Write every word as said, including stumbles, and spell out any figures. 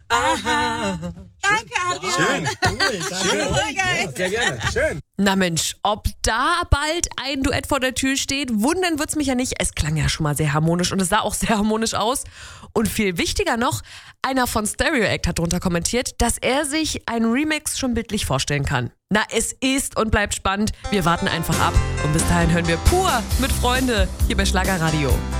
Aha. Danke, Adrian. Schön. Cool, danke. Ja, sehr gerne. Schön. Na Mensch, ob da bald ein Duett vor der Tür steht, wundern wird's mich ja nicht. Es klang ja schon mal sehr harmonisch und es sah auch sehr harmonisch aus. Und viel wichtiger noch, einer von Stereo Act hat drunter kommentiert, dass er sich einen Remix schon bildlich vorstellen kann. Na, es ist und bleibt spannend. Wir warten einfach ab. Und bis dahin hören wir pur mit Freunde hier bei Schlagerradio.